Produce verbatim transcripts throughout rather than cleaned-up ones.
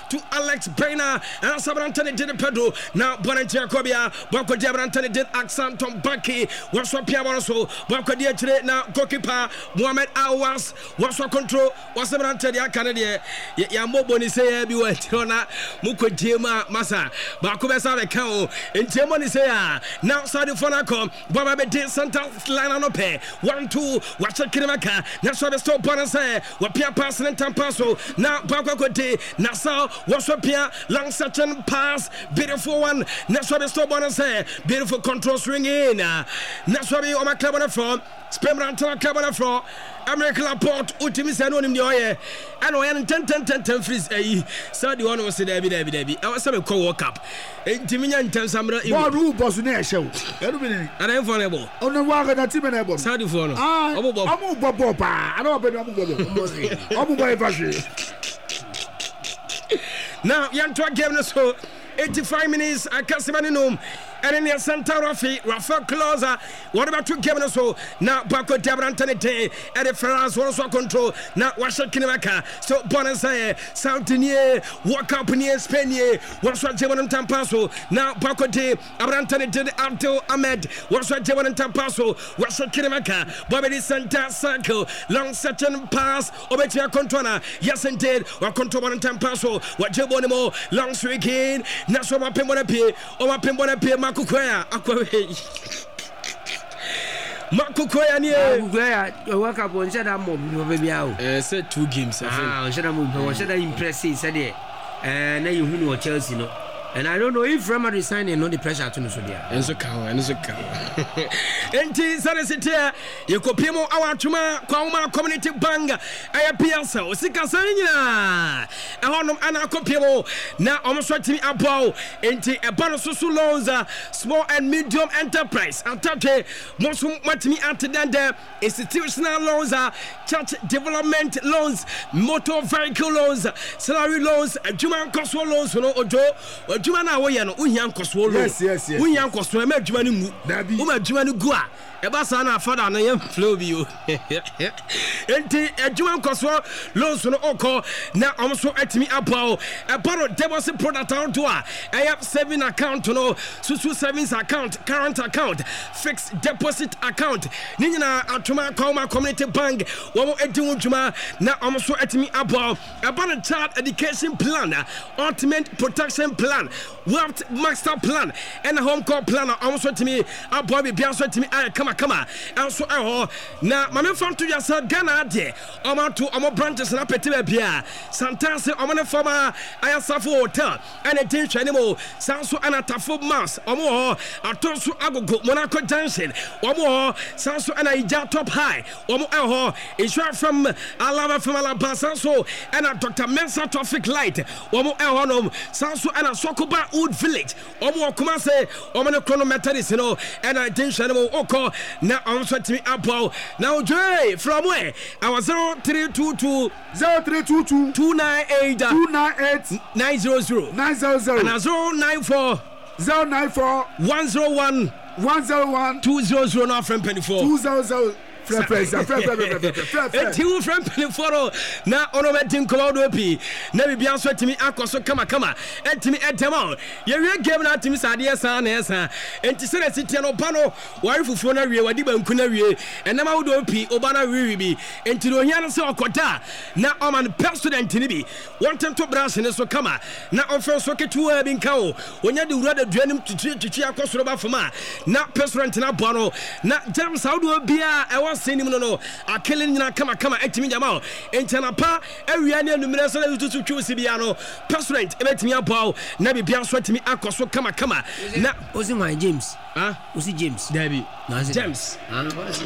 to Alex Bainer and Sabrantani did Pedro now Bonantia Kobia Boko Diabrantani did Axanton Baki was what Piamoso Boko Dia now goalkeeper Mohamed Awas was what control was Sabrantani Canada Yamoboni say be wet Muko Jima Masa Bakubesa account in Germany say now Sadi Fonacom Baba Be Santa Lana Nope one two watch a Kirimaka that's what the stop on say what Pia pass and Tampaso now Bako Kote Nassau was what Pia long such and pass beautiful one that's what the stop on say beautiful control swing in that's what we on my club on the front Spemrantana club on the front American Laporte ultimate sano in the oil and I am ten ten ten ten freeze eh so the one was Debbie Debbie Debbie I was some co walk up Intimian ten samra what who boss near show and I'm vulnerable on the wagon that Tim and Sadi for ah I'm Bobo I don't know I'm Bobo now young to game so eighty-five minutes I can't see any room and in the Santa Rafi Rafa Closer what about two games so now Bako Diabrantani and the France also control now Washa Kinamaka so Bonasaye Soutinier walk up near Spain what's what Jevan Tampaso now Bako de Abrantani did Abdul Ahmed what's what Jevan Tampaso Washa Kinamaka Bobby Santa Circle long section pass Obetia Contona yes indeed or control Tampaso what Jebonimo long swing in Nasoma Pimbonapi or Pimbonapi Makukoya akwawe Makukoya ni Makukoya work up on shada mob baby out eh said two games ah on shada mob on shada impressive said eh na you who Chelsea no and I don't know if Real Madrid signing no the pressure to no so there enso kawo enso kawo enti sare sitia yekopimo awatuma kwa uma community bank aya piansa osika sanyina ehonum ana kopimo na omswatimi abao enti ebano susu loans small and medium enterprise atake mosum matimi atedande institutional loans church development loans motor vehicle loans salary loans adwuma koso loans no ojo adwuma na wo ye no uhian koso loans yes yes yes uhian koso ma adwuma ni mu dabi uma adwuma ni gu a eba sa na afada na yam flow bi o enti adwuma koso loans no oko na omso atimi abao ebaro deposit product out to a I have saving account no susu savings account current account fixed deposit account ni nyina atuma kwa community bank wo edin dwuma na omso atimi abao ebaro child education plan ultimate protection plan wealth master plan and home call plan omso atimi abao bi bia so atimi ay kama kama enso eho na mame fanto ya sa Ghana de omo to omo branches na petiba bia santase omo ne former ayasafo hotel and a tin chanimo sanso anatafo mass omo ho atonso agogo Monaco junction omo ho sanso ana ija top high omo eho insure from Alaba from Alaba sanso ana Doctor Mensa traffic light omo eho no sanso ana Sokoba Wood village omo kuma say omo ne chronometer is no ana tin chanimo oko na omo swatimi abo now joy from where I was zero three two two zero three two two two nine eight two nine eight nine zero zero nine zero zero and zero nine four zero nine four one zero one one zero one two zero zero now from twenty four two zero zero friend friend friend friend friend friend two friend twenty-four na ono wetin ko do pi na bibia so timi akoso kama kama entimi edema ye wie game na timi sade esa na esa enti se na sitia no ba no wari fufuo na wie wadi banku na wie enama wo do pi oba na wie bi enti no hia no se okoda na oman president ni bi wonten to branch ne so kama na onfe so ketu a bi nka o onya de wura da duanim tutu tutu akosoro ba fama na president na bo no na James Audu bia e was senim no no akelen nyina kama kama etimi jama entana pa awia ne numere so na tutu twusi bia no president ebetimi abao na bibia so etimi akoso kama kama na ozi my James ah ozi James David James ah ozi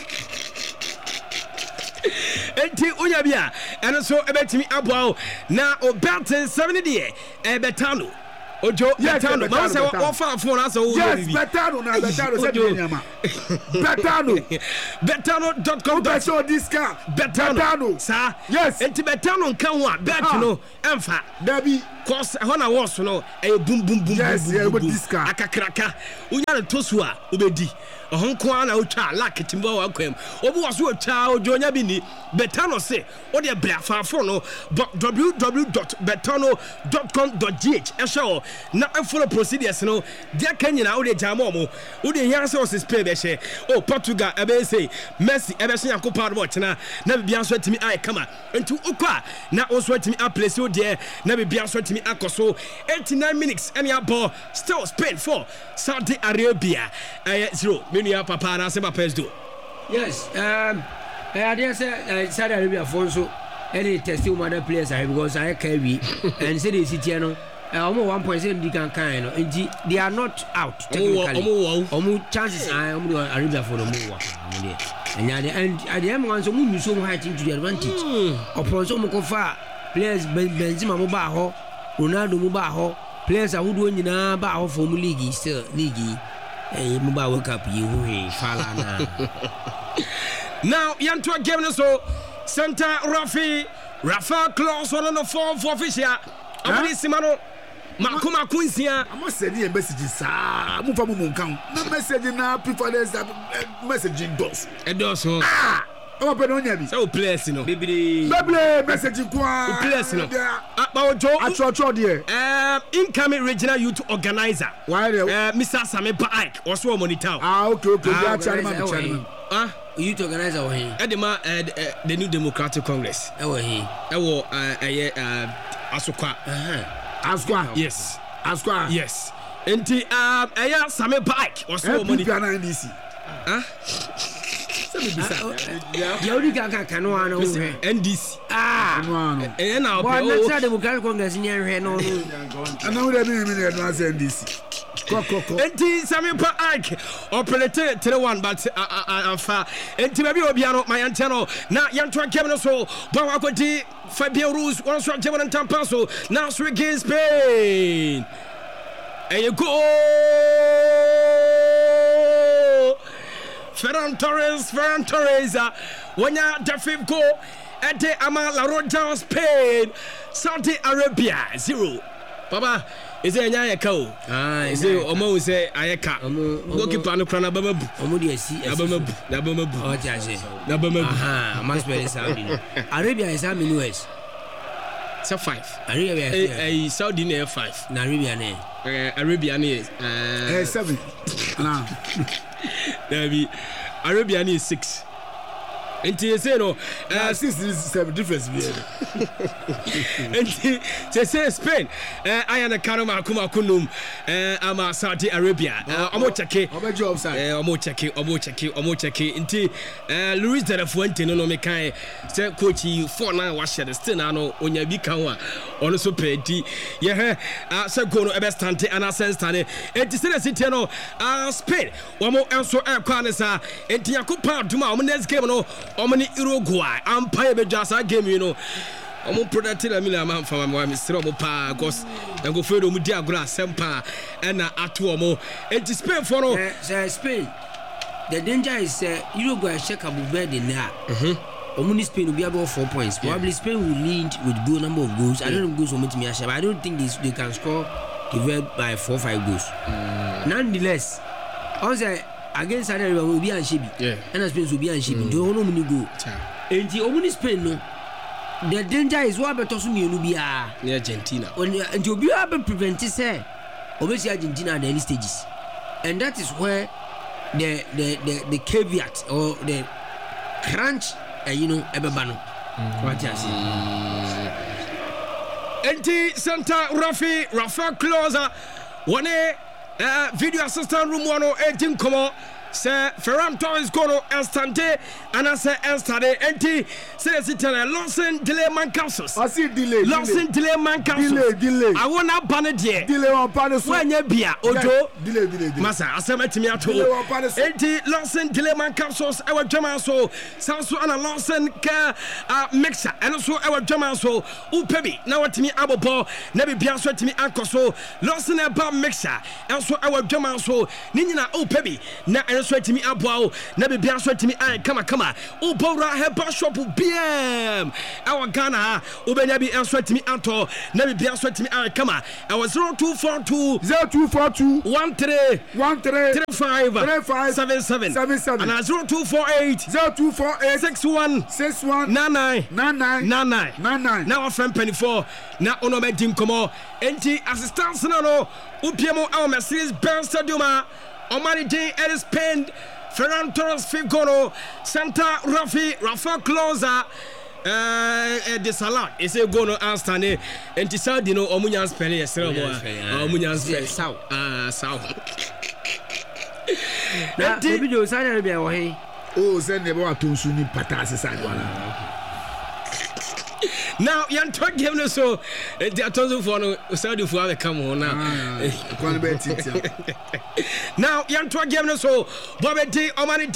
enti unya bia eno so ebetimi abao na obertin seventy de ebetano Ojo, Betano, man say what far phone answer who yes, Betano na Betano say nyama. Betano. Betano dot com dot so this car. Betano. Betano. Sir. Yes. Enti Betano kan wa bet no emfa. Dabi. cause hona was no e boom boom boom yes, boom yeah, boom, boom. Diska. Akakraka unya le tosu a obedi ohonko ana otwa lak timba wa kwam obu waso otwa ojonya bi ni betano se o de bra fafo no w w w dot betano dot com dot g h e show na follow procedures no dia kanyina o de jama omo o de yan se o Spain be she o Portugal e be say Messi e be so yankopa do chena na bibia so atimi ai kama ntu ukwa na o so atimi a place o de na bibia so atimi akoso eighty-nine minutes any ball still Spain for Saudi Arabia uh, zero menu papa na se papa do yes um I dare say Saudi Arabia for so any testing other players are because I carry and say the city no almost one point seven can kind no they are not out technically almost chances are almost Arabia for the move and at the end one so move so high to the advantage upon so much far players Benzema mo ba ho Ronaldo mo ba ho players are who nyina ba ho for league still league eh mo ba World Cup you fala na now yanto game no so Santa Rafi Rafa Claus one on the form for official Abdi Simano Makuma Kunsia I must send you a message sa mo fa mo nkan na message na prefer this message dos e dos so ah o pe no nya bi so players no bibiri bibiri message kwa players no ba ojo atro atro there um incoming regional youth organizer why there uh, Mister Samepa Ike also monitor ah okay okay ya chairman chairman ah youth organizer wa here edema the New Democratic Congress e wa here e wo eh asokwa Asqua yes Asqua yes enti um eya Samepa Ike also monitor na N D C ah ya odi ka ka no ana wo he N D C ah no no e na o bo na Democratic Congress nya hwe no no ana wo dey me me no N D C kokoko enti Samepa Ike operate three one but afa enti baby obiano my anteno na yanto game no so ba wa kwati Fabian Ruiz one so German tampa so now so against Spain and you go Ferran Torres Ferran Torres when ya the fifth goal at the Ama La Roja Spain Saudi Arabia zero Baba is there nya yeka ah is there omo say ayeka goalkeeper no krana baba bu omo de asi baba bu na baba bu o ti ase na baba bu aha must be Saudi Arabia is how many years so five Arabia eh Saudi na five na Arabia na eh Arabia na eh seven na there be Arabia na six enti you say no uh, six is seven difference be enti say say Spain eh ayana kanoma akuma kunum eh ama Saudi Arabia omo cheke omo offside eh omo cheke omo cheke omo cheke enti eh Luis de la Fuente no no me kan say coach four na wa share still na no onya bi kan wa ono so pedi ye he say go no e be stante ana sense tane enti say city no Spain omo enso e kwa ne sa enti yakopa duma omo next game no omni Uruguay empire be just a game you know omo product la mila man fa ma me sere omo pa cause dem go fedo mu di agora sempa e na ato omo enti Spain for no say Spain the danger is uh, Uruguay check Abu Verde na mhm omo ni Spain will be about four points probably Spain will lead with good number of goals I don't know goals omo timi a share but I don't think they, they can score divided by four five goals mm. Nonetheless on say against Saudi Arabia will be an shibi yeah and Spain will be an shibi do no many go enti omo ni Spain no the danger is what better so mienu bia near Argentina enti obi a prevent say obesi Argentina at the early stages and that is where the the the, the caveat or the crunch uh, you know ebeba no what you say enti Santa Rafi Rafa Closer one Uh, video assistant room one oh eighteen come say Ferran Torres kono estante ana say estade enti say sitana Lawson delay man councils I see delay Lawson delay man councils delay delay I wanna ban it there delay on pan so wanya bia ojo delay delay delay masa asema timi ato enti Lawson delay man councils e wa dwama so sanso ana Lawson ka mixer and so e wa dwama so upebi na watimi abobo na bibia so timi ankoso Lawson e ba mixer and so e wa dwama so ni nyina upebi na ɛnso atimi aboa na bibia so atimi ai kama kama ubora heba shop B M our Ghana ubenya bi ɛnso atimi anto na bibia so atimi ai kama ɛwɔ zero two four two zero two four two one three one three three five three five seven seven seven seven and zero two four eight zero two four eight six one six one nine nine nine nine nine nine nine nine. Now our friend Penny four na ono me dim komo enti assistance na no upiemo our Mercedes Benz Stadium on money day it is pinned Ferran Torres Figono Santa Rafi Rafa Closer uh the salad is a gono anstane enti Saudi no omunya spell yesere mo omunya spell saw ah saw na baby jo Saudi Arabia wo he oh send the boy to suni patase Saudi wala. Now, young truck game no so the atonzo for no Saudi for have come on now. Now, young truck game no so Bobby D Omani